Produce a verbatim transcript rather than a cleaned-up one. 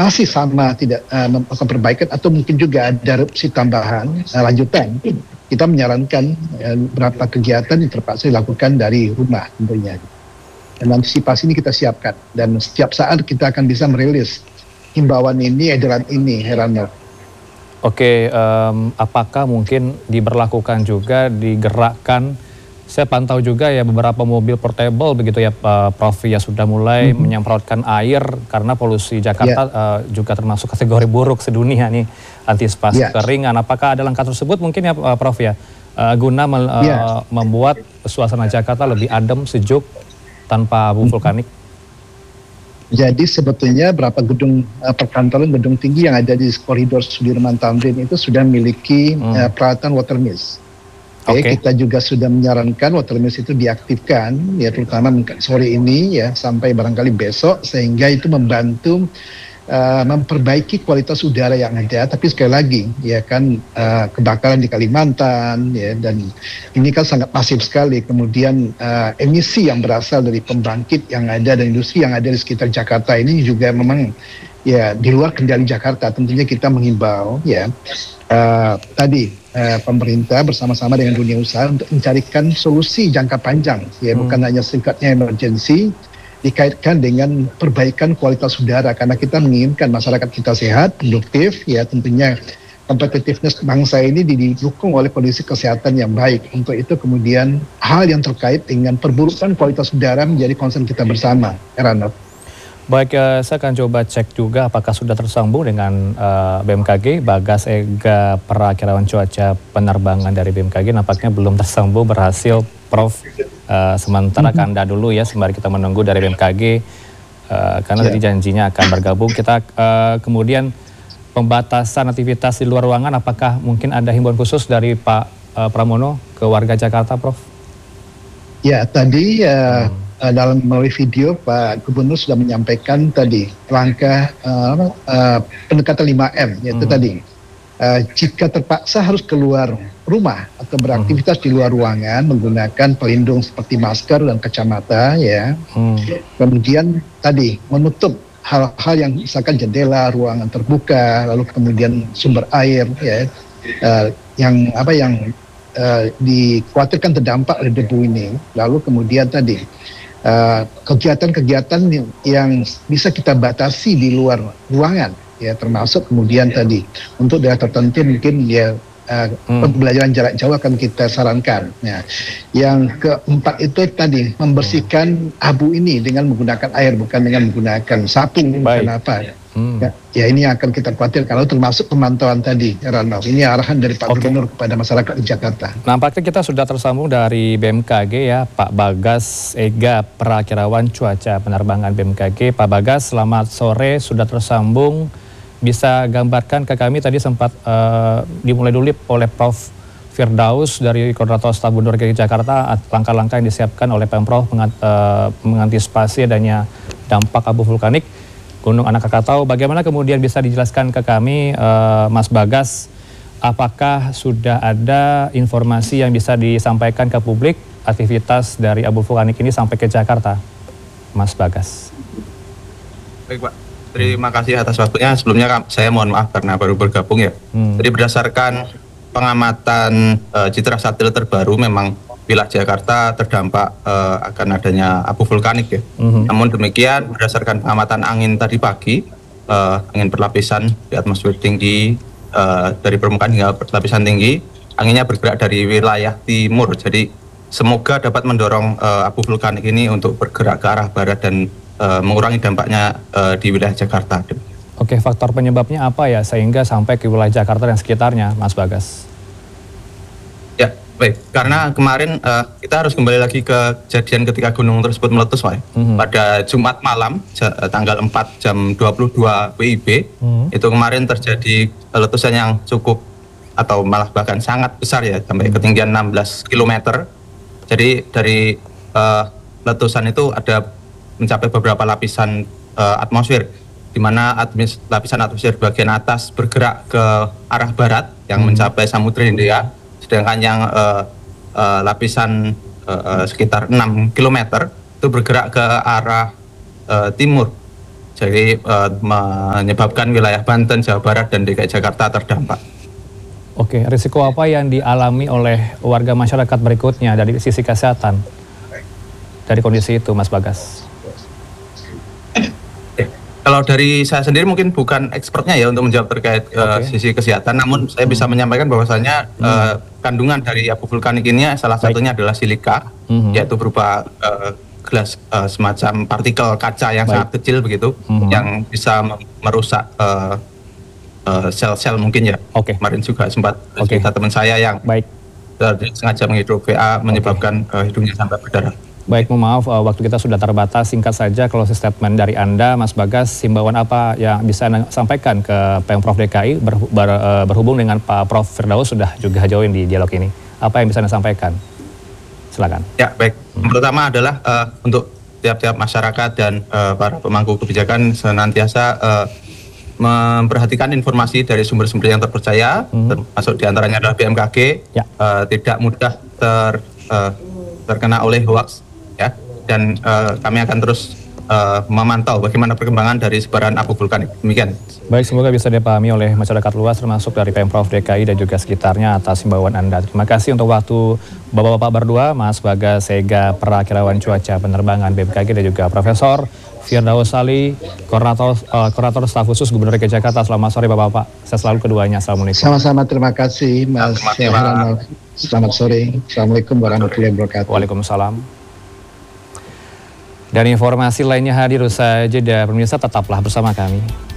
masih sama tidak uh, melakukan perbaikan atau mungkin juga ada erupsi tambahan uh, lanjutan, kita menyarankan uh, beberapa kegiatan yang terpaksa dilakukan dari rumah tentunya. Dan antisipasi ini kita siapkan dan setiap saat kita akan bisa merilis himbauan ini, edaran ini, Heranov. Oke, um, apakah mungkin diberlakukan juga digerakkan? Saya pantau juga ya beberapa mobil portable begitu ya Prof ya sudah mulai mm-hmm. menyemprotkan air karena polusi Jakarta yeah. uh, juga termasuk kategori buruk sedunia nih, antisipasi yeah. keringan. Apakah ada langkah tersebut mungkin ya Prof ya uh, guna me, uh, yeah. membuat suasana Jakarta lebih adem, sejuk tanpa abu vulkanik? Jadi sebetulnya berapa gedung uh, perkantoran, gedung tinggi yang ada di koridor Sudirman Tamrin itu sudah memiliki hmm. uh, peralatan water mist. Oke, okay. Kita juga sudah menyarankan water mist itu diaktifkan, ya terutama sore ini ya sampai barangkali besok, sehingga itu membantu uh, memperbaiki kualitas udara yang ada. Tapi sekali lagi, ya kan uh, kebakaran di Kalimantan, ya dan ini kan sangat masif sekali. Kemudian uh, emisi yang berasal dari pembangkit yang ada dan industri yang ada di sekitar Jakarta ini juga memang ya di luar kendali Jakarta. Tentunya kita menghimbau ya uh, tadi. Uh, pemerintah bersama-sama dengan dunia usaha untuk mencarikan solusi jangka panjang, ya hmm. bukan hanya sifatnya emergensi, dikaitkan dengan perbaikan kualitas udara karena kita menginginkan masyarakat kita sehat, produktif, ya tentunya kompetitiveness bangsa ini didukung oleh kondisi kesehatan yang baik. Untuk itu kemudian hal yang terkait dengan perburukan kualitas udara menjadi concern kita bersama, Heranov. Baik, uh, saya akan coba cek juga apakah sudah tersambung dengan uh, B M K G, Bagas Ega Perakirawan Cuaca Penerbangan dari B M K G. Nampaknya belum tersambung berhasil, Prof. Uh, sementara mm-hmm. Kanda dulu ya, sembari kita menunggu dari B M K G, uh, karena yeah. tadi janjinya akan bergabung. Kita uh, kemudian pembatasan aktivitas di luar ruangan, apakah mungkin ada himbauan khusus dari Pak uh, Pramono ke warga Jakarta, Prof? Ya, tadi... Uh... Hmm. dalam melalui video Pak Gubernur sudah menyampaikan tadi langkah uh, uh, pendekatan lima M, yaitu hmm. tadi uh, jika terpaksa harus keluar rumah atau beraktivitas hmm. di luar ruangan menggunakan pelindung seperti masker dan kacamata ya. Hmm. Kemudian tadi menutup hal-hal yang misalkan jendela, ruangan terbuka, lalu kemudian sumber air ya uh, yang apa yang uh, dikhawatirkan terdampak oleh debu ini. Lalu kemudian tadi Uh, kegiatan-kegiatan yang, yang bisa kita batasi di luar ruangan, ya termasuk kemudian tadi untuk daerah tertentu mungkin ya uh, hmm. pembelajaran jarak jauh akan kita sarankan. Ya. Yang keempat itu tadi membersihkan abu ini dengan menggunakan air bukan dengan menggunakan sapu bukan apa. Hmm. Ya, ya ini akan kita khawatir kalau termasuk pemantauan tadi, Heranov. Ini arahan dari Pak okay. Gubernur kepada masyarakat di Jakarta. Nampaknya kita sudah tersambung dari B M K G ya, Pak Bagas Ega Perakirawan Cuaca Penerbangan B M K G. Pak Bagas, selamat sore, sudah tersambung. Bisa gambarkan ke kami tadi sempat uh, dimulai dulu oleh Prof Firdaus dari Koordinator Staf Gubernur D K I Jakarta, langkah-langkah yang disiapkan oleh Pemprov mengant, uh, mengantisipasi adanya dampak abu vulkanik Gunung Anak Krakatau. Bagaimana kemudian bisa dijelaskan ke kami, uh, Mas Bagas, apakah sudah ada informasi yang bisa disampaikan ke publik aktivitas dari abu vulkanik ini sampai ke Jakarta, Mas Bagas? Baik Pak, terima kasih atas waktunya. Sebelumnya saya mohon maaf karena baru bergabung ya. Hmm. Jadi berdasarkan pengamatan uh, citra satelit terbaru, memang wilayah Jakarta terdampak uh, akan adanya abu vulkanik ya. Mm-hmm. Namun demikian berdasarkan pengamatan angin tadi pagi, uh, angin berlapisan di atmosfer tinggi uh, dari permukaan hingga berlapisan tinggi, anginnya bergerak dari wilayah timur. Jadi semoga dapat mendorong uh, abu vulkanik ini untuk bergerak ke arah barat dan uh, mengurangi dampaknya uh, di wilayah Jakarta. Oke, faktor penyebabnya apa ya sehingga sampai ke wilayah Jakarta dan sekitarnya, Mas Bagas? Baik, karena kemarin uh, kita harus kembali lagi ke kejadian ketika gunung tersebut meletus, Pak. Mm-hmm. Pada Jumat malam, j- tanggal empat jam dua puluh dua W I B, mm-hmm. itu kemarin terjadi letusan yang cukup atau malah bahkan sangat besar ya, sampai mm-hmm. ketinggian enam belas kilometer. Jadi dari uh, letusan itu ada mencapai beberapa lapisan uh, atmosfer, di mana atmos- lapisan atmosfer bagian atas bergerak ke arah barat yang mm-hmm. mencapai Samudra Hindia. Sedangkan yang uh, uh, lapisan uh, uh, sekitar enam kilometer itu bergerak ke arah uh, timur. jadi uh, menyebabkan wilayah Banten, Jawa Barat, dan D K I Jakarta terdampak. Oke, risiko apa yang dialami oleh warga masyarakat berikutnya dari sisi kesehatan dari kondisi itu, Mas Bagas? Kalau dari saya sendiri mungkin bukan expertnya ya untuk menjawab terkait uh, okay. sisi kesehatan, namun saya bisa menyampaikan bahwasanya hmm. uh, kandungan dari abu vulkanik ini salah Baik. satunya adalah silika, hmm. yaitu berupa uh, gelas uh, semacam partikel kaca yang Baik. sangat kecil begitu, hmm. yang bisa merusak uh, uh, sel-sel mungkin ya. Okay. Kemarin juga sempat okay. cerita teman saya yang Baik. Uh, sengaja menghirup V A menyebabkan okay. uh, hidungnya sampai berdarah. Baik, mohon maaf, uh, waktu kita sudah terbatas. Singkat saja, closing statement dari Anda, Mas Bagas, himbauan apa yang bisa Anda sampaikan ke Pemprov D K I ber, ber, uh, berhubung dengan Pak Prof Firdaus sudah juga join di dialog ini. Apa yang bisa Anda sampaikan? Silakan. Ya, baik. Hmm. Pertama adalah uh, untuk tiap-tiap masyarakat dan uh, para pemangku kebijakan senantiasa uh, memperhatikan informasi dari sumber-sumber yang terpercaya, hmm. termasuk diantaranya adalah B M K G, ya. uh, tidak mudah ter, uh, terkena oleh hoax. Ya, dan uh, kami akan terus uh, memantau bagaimana perkembangan dari sebaran abu vulkanik. Demikian. Baik, semoga bisa dipahami oleh masyarakat luas termasuk dari Pemprov D K I dan juga sekitarnya atas himbauan Anda. Terima kasih untuk waktu Bapak-bapak berdua, Mas Bagas Ega, Perakirawan Cuaca Penerbangan B M K G, dan juga Profesor Firdaus Ali, Koordinator, uh, Koordinator Staf Khusus Gubernur D K I Jakarta. Selamat sore Bapak-bapak. Saya selalu keduanya. Assalamualaikum. Sama-sama, terima kasih Mas Heranov. Selamat sore. Assalamualaikum warahmatullahi wabarakatuh. Waalaikumsalam. Dan informasi lainnya hadir usai jeda, pemirsa tetaplah bersama kami.